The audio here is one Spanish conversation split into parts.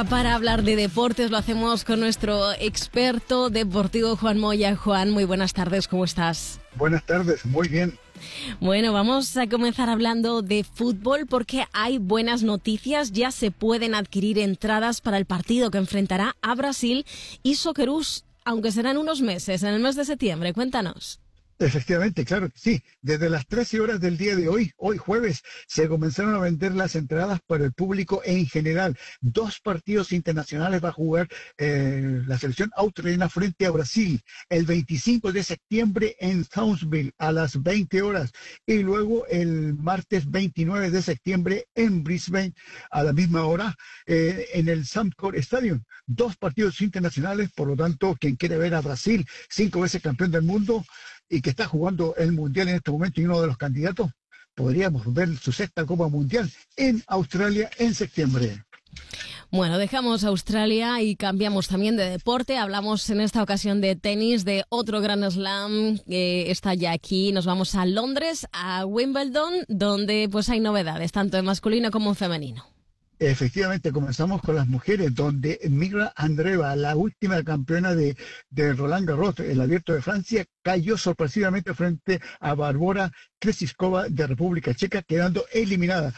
hora para hablar de deportes. Lo hacemos con nuestro experto deportivo Juan Moya. Juan, muy buenas tardes, ¿cómo estás? Buenas tardes, muy bien. Bueno, vamos a comenzar hablando de fútbol porque hay buenas noticias. Ya se pueden adquirir entradas para el partido que enfrentará a Brasil y Socceroos, aunque serán unos meses, en el mes de septiembre. Cuéntanos. Efectivamente, claro que sí. Desde las 13 horas del día de hoy jueves, se comenzaron a vender las entradas para el público en general. 2 partidos internacionales va a jugar la selección australiana frente a Brasil el 25 de septiembre en Townsville a las 20 horas y luego el martes 29 de septiembre en Brisbane a la misma hora en el Suncorp Stadium. 2 partidos internacionales, por lo tanto, quien quiere ver a Brasil, 5 veces campeón del mundo, y que está jugando el Mundial en este momento y uno de los candidatos, podríamos ver su 6ª Copa Mundial en Australia en septiembre. Bueno, dejamos Australia y cambiamos también de deporte. Hablamos en esta ocasión de tenis, de otro Grand Slam que está ya aquí. Nos vamos a Londres, a Wimbledon, donde pues hay novedades, tanto en masculino como en femenino. Efectivamente, comenzamos con las mujeres, donde Mirra Andreeva, la última campeona de Roland Garros, el Abierto de Francia, cayó sorpresivamente frente a Barbora Krejcikova de República Checa, quedando eliminada.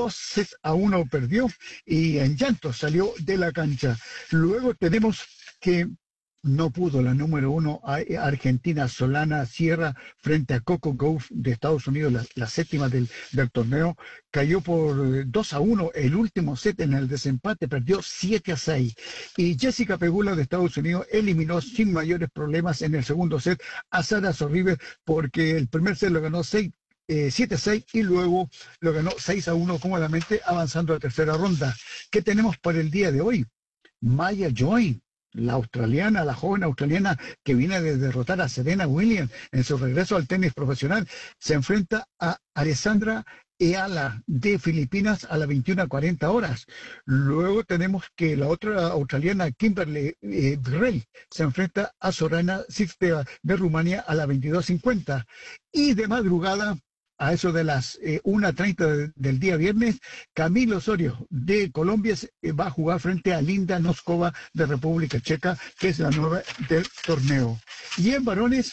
2-1 perdió y en llanto salió de la cancha. Luego tenemos que no pudo la número 1 argentina Solana Sierra frente a Coco Gauff de Estados Unidos, la 7ª del torneo. Cayó por 2-1 el último set en el desempate, perdió 7-6. Y Jessica Pegula de Estados Unidos eliminó sin mayores problemas en el segundo set a Sara Sorribes, porque el primer set lo ganó 7-6 y luego lo ganó 6-1 cómodamente, avanzando a la tercera ronda. ¿Qué tenemos para el día de hoy? Maya Joy, la joven australiana que viene de derrotar a Serena Williams en su regreso al tenis profesional, se enfrenta a Alessandra Eala de Filipinas a las 21:40 horas. Luego tenemos que la otra australiana, Kimberly Birrell, se enfrenta a Sorana Cirstea de Rumania a las 22:50. Y de madrugada, a eso de las 1:30 del día viernes, Camilo Osorio de Colombia va a jugar frente a Linda Noskova de República Checa, que es la nueva del torneo. Y en varones,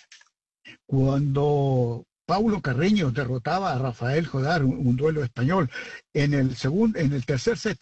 cuando Paulo Carreño derrotaba a Rafael Jodar, un duelo español, en el tercer set,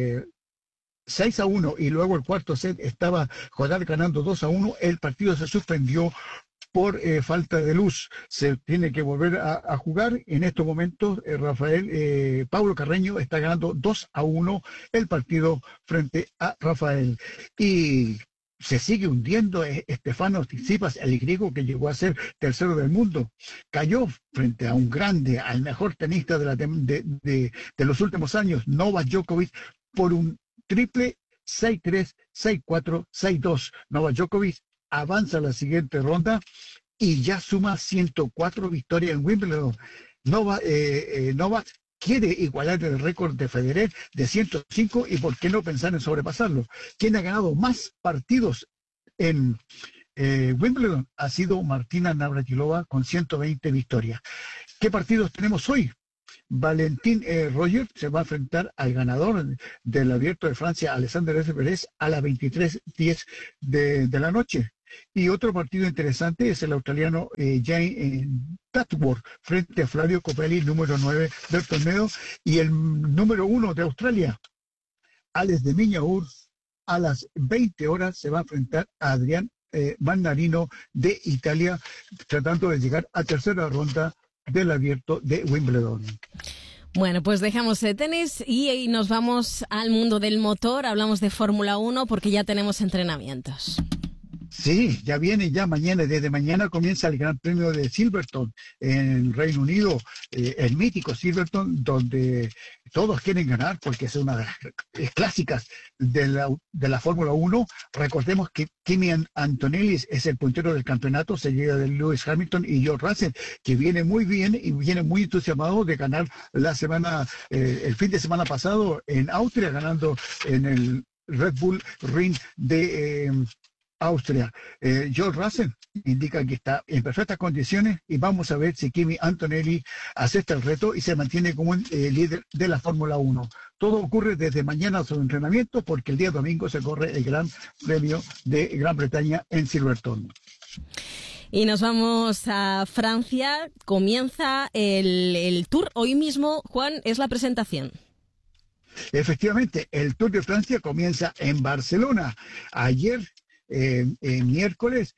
6-1, y luego el cuarto set estaba Jodar ganando 2-1, el partido se suspendió por falta de luz. Se tiene que volver a jugar. En estos momentos, Paulo Carreño está ganando 2-1 el partido frente a Rafael. Y se sigue hundiendo Stefanos Tsitsipas, el griego que llegó a ser tercero del mundo. Cayó frente a un grande, al mejor tenista de los últimos años, Novak Djokovic, por un triple 6-3, 6-4, 6-2. Novak Djokovic avanza a la siguiente ronda y ya suma 104 victorias en Wimbledon. Novak quiere igualar el récord de Federer de 105 y por qué no pensar en sobrepasarlo. Quien ha ganado más partidos en Wimbledon ha sido Martina Navratilova con 120 victorias. ¿Qué partidos tenemos hoy? Valentín Roger se va a enfrentar al ganador del Abierto de Francia, Alexander Zverev, a las 23:10 de la noche. Y otro partido interesante es el australiano Jane Tatworth frente a Flavio Coppelli, número 9 del torneo, y el número 1 de Australia, Alex de Minaur, a las 20 horas se va a enfrentar a Adrián Mannarino de Italia, tratando de llegar a tercera ronda del Abierto de Wimbledon. Bueno, pues dejamos el tenis y nos vamos al mundo del motor. Hablamos de Fórmula 1 porque ya tenemos entrenamientos. Sí, ya viene, desde mañana comienza el Gran Premio de Silverstone en Reino Unido, el mítico Silverstone, donde todos quieren ganar porque es una de las clásicas de la Fórmula 1. Recordemos que Kimi Antonelli es el puntero del campeonato, seguida de Lewis Hamilton y George Russell, que viene muy bien y viene muy entusiasmado de ganar el fin de semana pasado en Austria, ganando en el Red Bull Ring de Austria. George Russell indica que está en perfectas condiciones y vamos a ver si Kimi Antonelli acepta el reto y se mantiene como líder de la Fórmula 1. Todo ocurre desde mañana su entrenamiento porque el día domingo se corre el Gran Premio de Gran Bretaña en Silverstone. Y nos vamos a Francia. Comienza el Tour. Hoy mismo, Juan, es la presentación. Efectivamente, el Tour de Francia comienza en Barcelona. Ayer, miércoles,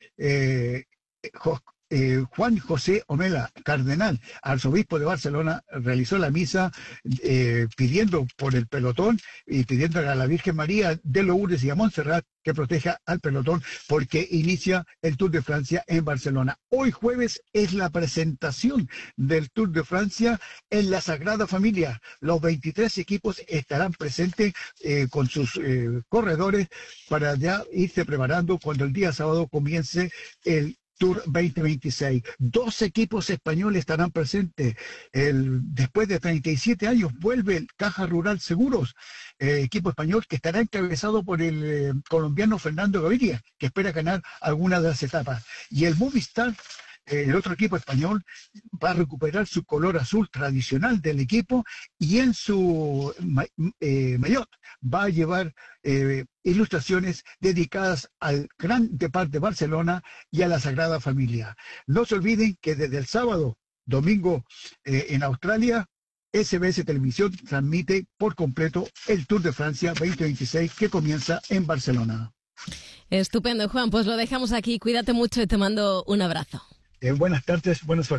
Juan José Omella, cardenal, arzobispo de Barcelona, realizó la misa pidiendo por el pelotón y pidiendo a la Virgen María de Lourdes y a Montserrat que proteja al pelotón porque inicia el Tour de Francia en Barcelona. Hoy jueves es la presentación del Tour de Francia en la Sagrada Familia. Los 23 equipos estarán presentes con sus corredores para ya irse preparando cuando el día sábado comience el Tour 2026. 2 equipos españoles estarán presentes. Después de 37 años vuelve el Caja Rural Seguros, equipo español que estará encabezado por el colombiano Fernando Gaviria, que espera ganar alguna de las etapas. Y el Movistar, el otro equipo español, va a recuperar su color azul tradicional del equipo y en su maillot va a llevar ilustraciones dedicadas al Gran Depart de Barcelona y a la Sagrada Familia. No se olviden que desde el sábado, domingo en Australia, SBS Televisión transmite por completo el Tour de Francia 2026 que comienza en Barcelona. Estupendo, Juan. Pues lo dejamos aquí. Cuídate mucho y te mando un abrazo. Buenas tardes, buenas suerte.